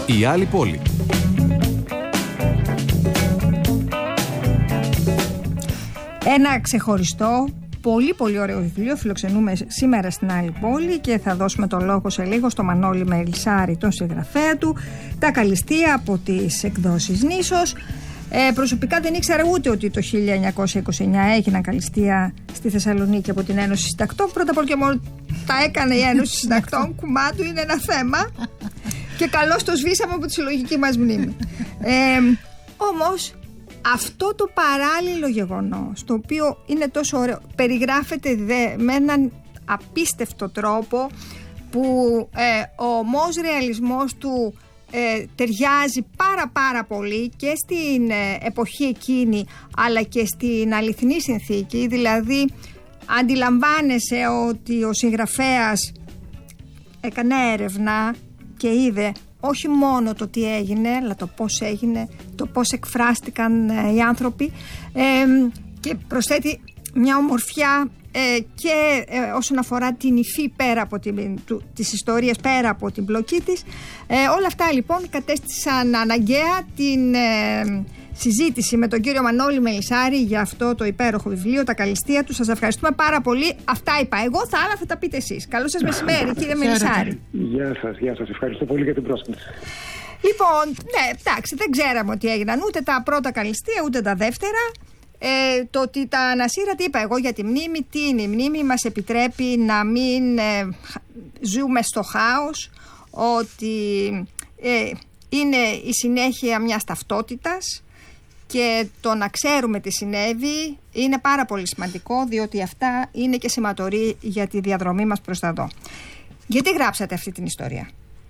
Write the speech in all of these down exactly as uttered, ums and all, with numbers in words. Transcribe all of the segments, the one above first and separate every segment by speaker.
Speaker 1: Η άλλη πόλη.
Speaker 2: Ένα ξεχωριστό, πολύ πολύ ωραίο βιβλίο φιλοξενούμε σήμερα στην Άλλη Πόλη και θα δώσουμε το λόγο σε λίγο στο Μανώλη Μελισσάρη, τον συγγραφέα του. Τα Καλλιστεία από τις εκδόσεις Νήσος. Ε, προσωπικά δεν ήξερα ούτε ότι το χίλια εννιακόσια είκοσι εννιά έγιναν Καλλιστεία στη Θεσσαλονίκη από την Ένωση Συντακτών. Πρώτα απ' όλα και μόνο τα έκανε η Ένωση Συντακτών. Κουμάντου είναι ένα θέμα. Και καλώς το σβήσαμε από τη συλλογική μας μνήμη. Ε, όμως αυτό το παράλληλο γεγονός, το οποίο είναι τόσο ωραίο, περιγράφεται δε, με έναν απίστευτο τρόπο που ε, ο ομός ρεαλισμός του ε, ταιριάζει πάρα πάρα πολύ και στην ε, εποχή εκείνη αλλά και στην αληθινή συνθήκη. Δηλαδή αντιλαμβάνεσαι ότι ο συγγραφέας έκανε έρευνα και είδε όχι μόνο το τι έγινε, αλλά το πώς έγινε, το πώς εκφράστηκαν ε, οι άνθρωποι ε, και προσθέτει μια ομορφιά ε, και ε, όσον αφορά την υφή πέρα από την, του, της ιστορίας, πέρα από την πλοκή της. Ε, όλα αυτά λοιπόν κατέστησαν αναγκαία την ε, συζήτηση με τον κύριο Μανώλη Μελισσάρη για αυτό το υπέροχο βιβλίο, Τα Καλλιστεία του. Σας ευχαριστούμε πάρα πολύ. Αυτά είπα εγώ, θα άλλα θα τα πείτε εσείς. Καλό σας μεσημέρι, κύριε Μελισσάρη.
Speaker 3: Γεια σας, γεια σας. Ευχαριστώ πολύ για την πρόσκληση.
Speaker 2: Λοιπόν, ναι, εντάξει, δεν ξέραμε ότι έγιναν ούτε τα πρώτα Καλλιστεία, ούτε τα δεύτερα. Ε, το ότι τα ανασύρατε, είπα εγώ για τη μνήμη. Τι είναι η μνήμη? Μας επιτρέπει να μην ε, ζούμε στο χάος, ότι ε, είναι η συνέχεια μιας ταυτότητας. Και το να ξέρουμε τι συνέβη είναι πάρα πολύ σημαντικό, διότι αυτά είναι και σηματορί για τη διαδρομή μας προς τα εδώ. Γιατί γράψατε αυτή την ιστορία?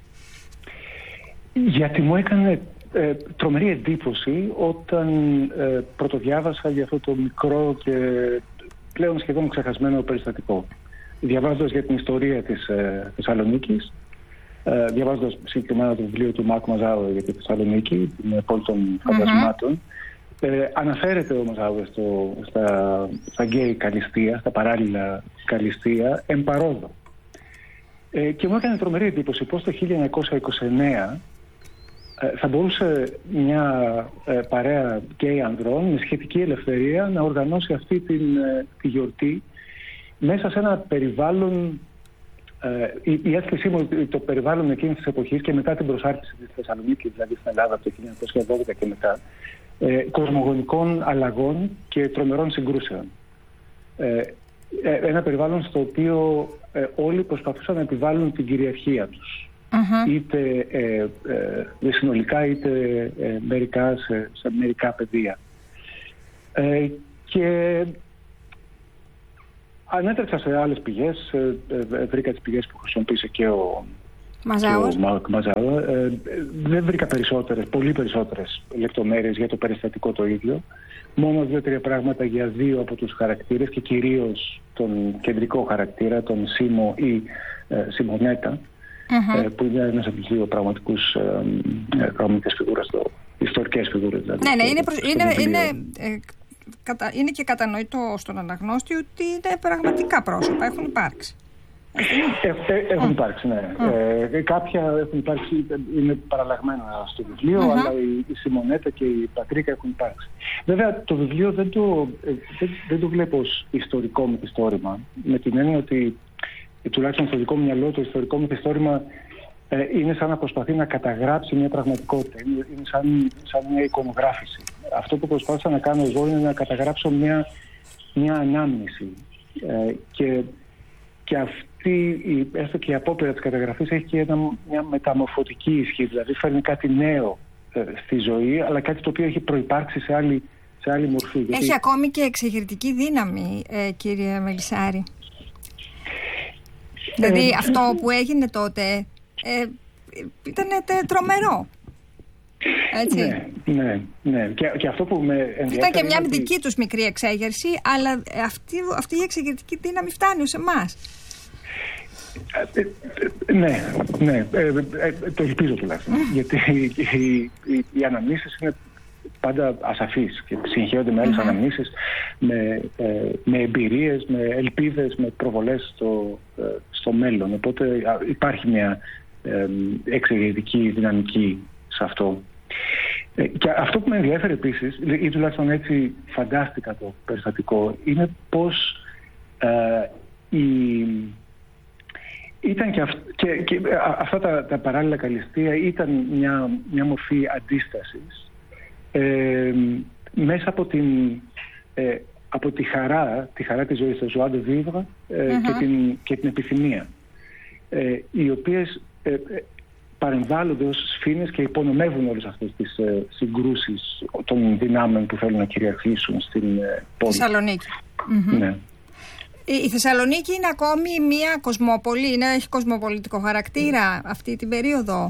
Speaker 3: Γιατί μου έκανε ε, τρομερή εντύπωση όταν ε, πρωτοδιάβασα για αυτό το μικρό και πλέον σχεδόν ξεχασμένο περιστατικό. Διαβάζοντας για την ιστορία της ε, Θεσσαλονίκης, ε, διαβάζοντας συγκεκριμένα το βιβλίο του Μάρκ Μαζάου για τη Θεσσαλονίκη, την πόλη των φαντασμάτων. Mm-hmm. Ε, αναφέρεται όμως στο, στα, στα γκέι Καλλιστεία, στα παράλληλα Καλλιστεία, εμπαρόδο. Ε, και μου έκανε τρομερή εντύπωση πως το χίλια εννιακόσια είκοσι εννέα ε, θα μπορούσε μια ε, παρέα γκέι ανδρών με σχετική ελευθερία να οργανώσει αυτή την, ε, τη γιορτή μέσα σε ένα περιβάλλον. Ε, η, η αίσθησή μου ότι το περιβάλλον εκείνης της εποχής και μετά την προσάρτηση της Θεσσαλονίκης, δηλαδή στην Ελλάδα από το χίλια εννιακόσια δώδεκα και μετά, Ε, κοσμογονικών αλλαγών και τρομερών συγκρούσεων. Ε, ε, ένα περιβάλλον στο οποίο ε, όλοι προσπαθούσαν να επιβάλλουν την κυριαρχία τους. Uh-huh. Είτε ε, ε, συνολικά είτε ε, μερικά σε, σε μερικά πεδία. Ε, και ανέτρεξα σε άλλες πηγές, ε, ε, βρήκα τις πηγές που χρησιμοποίησε και ο
Speaker 2: Μαζάος.
Speaker 3: Μαζάου. Ε, δεν βρήκα περισσότερες, πολύ περισσότερες λεπτομέρειες για το περιστατικό το ίδιο. Μόνο δύο-τρία πράγματα για δύο από τους χαρακτήρες και κυρίως τον κεντρικό χαρακτήρα, τον Σίμω ή ε, Σιμονέτα, uh-huh. ε, που είναι ένας από τους δύο πραγματικούς ε, ε, πραγματικές φιγούρες, το, ιστορικές φιγούρες. Δηλαδή,
Speaker 2: ναι, ναι,
Speaker 3: το,
Speaker 2: είναι, προς, είναι, είναι, ε, κατα, είναι και κατανοητό στον αναγνώστη ότι είναι πραγματικά πρόσωπα, έχουν υπάρξει.
Speaker 3: Ε, ε, έχουν υπάρξει, ναι. Mm. Ε, κάποια έχουν υπάρξει, είναι παραλλαγμένα στο βιβλίο, mm-hmm. αλλά η, η Σιμονέτα και η Πατρίκα έχουν υπάρξει. Βέβαια, το βιβλίο δεν το, δεν, δεν το βλέπω ως ιστορικό μυθιστόρημα, με την έννοια ότι, τουλάχιστον στο δικό μου μυαλό, το ιστορικό μυθιστόρημα ε, είναι σαν να προσπαθεί να καταγράψει μια πραγματικότητα, είναι, είναι σαν, σαν μια εικονογράφηση. Αυτό που προσπάθησα να κάνω εγώ είναι να καταγράψω μια, μια ανάμνηση ε, και, και αυτή, η, έστω και η απόπειρα της καταγραφής έχει και ένα, μια μεταμορφωτική ισχύ, δηλαδή φέρνει κάτι νέο ε, στη ζωή, αλλά κάτι το οποίο έχει προϋπάρξει σε άλλη, σε άλλη μορφή.
Speaker 2: Έχει γιατί... ακόμη και εξεγερτική δύναμη, ε, κύριε Μελισσάρη. Ε, δηλαδή ε, αυτό που έγινε τότε ε, ήταν τρομερό. Έτσι.
Speaker 3: Ναι, ναι, ναι. Και, και αυτό που με ενδιαφέρει.
Speaker 2: Ήταν και μια δική ότι... τους μικρή εξέγερση, αλλά αυτή, αυτή η εξεγερτική δύναμη φτάνει ως εμάς.
Speaker 3: Ε, ε, ναι, ναι. Ε, ε, το ελπίζω τουλάχιστον. Mm. Γιατί οι, οι, οι, οι αναμνήσεις είναι πάντα ασαφείς και συγχέονται με άλλες mm-hmm. αναμνήσεις, με, ε, με εμπειρίες, με ελπίδες, με προβολές στο, ε, στο μέλλον. Οπότε υπάρχει μια ε, εξαιρετική δυναμική σε αυτό. Ε, και αυτό που με ενδιαφέρει επίσης, ή τουλάχιστον έτσι φαντάστηκα το περιστατικό, είναι πως ε, η, ήταν και, αυ, και, και αυτά τα, τα παράλληλα καλλιστεία ήταν μια, μια μορφή αντίστασης ε, μέσα από την, ε, από τη χαρά, τη χαρά της ζωής, το joie de vivre ε, uh-huh. και, την, και την επιθυμία, ε, οι οποίες ε, ε, παρεμβάλλονται ως σφήνες και υπονομεύουν όλες αυτές τις ε, συγκρούσεις των δυνάμεων που θέλουν να κυριαρχήσουν στην ε, πόλη.
Speaker 2: Θεσσαλονίκη. Mm-hmm.
Speaker 3: Ναι.
Speaker 2: Η Θεσσαλονίκη είναι ακόμη μια κοσμόπολη, είναι, έχει κοσμοπολιτικό χαρακτήρα αυτή την περίοδο.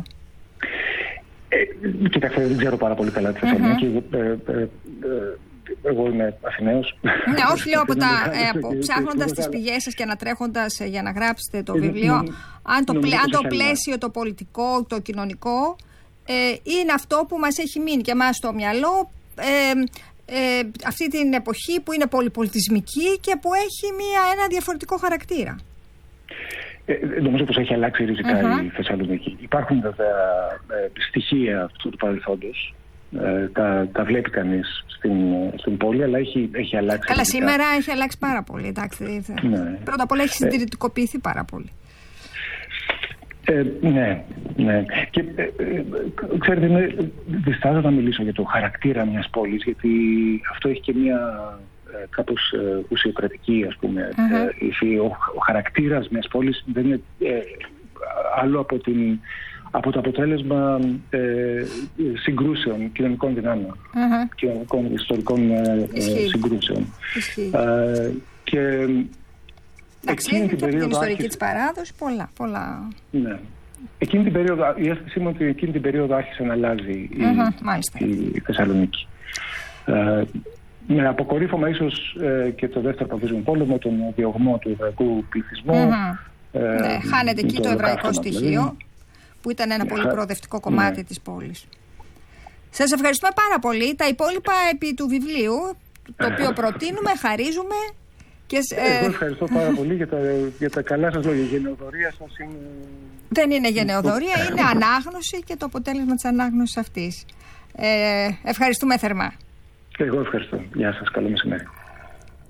Speaker 3: Ε, κοιτάξτε, δεν ξέρω πάρα πολύ καλά τη Θεσσαλονίκη. Mm-hmm. Ε, ε, ε, εγώ είμαι Αθηναίος.
Speaker 2: Ναι, όχι λέω από τα, ε, ψάχνοντας τις πηγές σας και ανατρέχοντας ε, για να γράψετε το βιβλίο, αν το, πλαί, αν το πλαίσιο, το πολιτικό, το κοινωνικό ε, είναι αυτό που μας έχει μείνει και εμάς στο μυαλό ε, ε, αυτή την εποχή που είναι πολυπολιτισμική και που έχει μια, ένα διαφορετικό χαρακτήρα.
Speaker 3: Ε, νομίζω πως έχει αλλάξει ριζικά uh-huh. η Θεσσαλονίκη. Υπάρχουν βέβαια ε, στοιχεία αυτού του παρελθόντος. Ε, τα, τα βλέπει κανείς στην, στην πόλη, αλλά έχει, έχει αλλάξει.
Speaker 2: Καλά, ριζικά. Σήμερα έχει αλλάξει πάρα πολύ. Εντάξει, ναι. Πρώτα απ' όλα έχει συντηρητικοποιηθεί ε, πάρα πολύ.
Speaker 3: Ε, ναι, ναι. Και ε, ε, ξέρετε, ναι, διστάζω να μιλήσω για το χαρακτήρα μιας πόλης, γιατί αυτό έχει και μια ε, κάπως ε, ουσιοκρατική, ας πούμε, uh-huh. ε, ο, ο χαρακτήρας μιας πόλης δεν είναι ε, άλλο από, την, από το αποτέλεσμα ε, συγκρούσεων, κοινωνικών δυνάμεων, uh-huh. κοινωνικών ιστορικών ε, ε, συγκρούσεων. Ε, και
Speaker 2: εντάξει, έχει και την ιστορική άρχισε... της παράδοση, πολλά, πολλά.
Speaker 3: Ναι. Εκείνη την περίοδο, η αίσθησή μου ότι εκείνη την περίοδο άρχισε να αλλάζει
Speaker 2: uh-huh,
Speaker 3: η, η Θεσσαλονίκη. Ε, με αποκορύφωμα ίσως ε, και το δεύτερο παγκόσμιο πόλεμο, τον διωγμό του εβραϊκού πληθυσμού.
Speaker 2: Uh-huh. Ε, ναι, χάνεται εκεί το εβραϊκό στοιχείο, δηλαδή, που ήταν ένα πολύ προοδευτικό κομμάτι ναι. της πόλης. Σας ευχαριστούμε πάρα πολύ. Τα υπόλοιπα επί του βιβλίου, το οποίο προτείνουμε, χαρίζουμε. Και,
Speaker 3: ε... Εγώ ευχαριστώ πάρα πολύ για τα, για τα καλά σας λόγια. Η γενεοδορία σας είναι...
Speaker 2: Δεν είναι γενεοδορία, είναι ανάγνωση και το αποτέλεσμα της ανάγνωσης αυτής. Ε, ευχαριστούμε θερμά.
Speaker 3: Εγώ ευχαριστώ. Γεια σας, καλό μεσημέρι.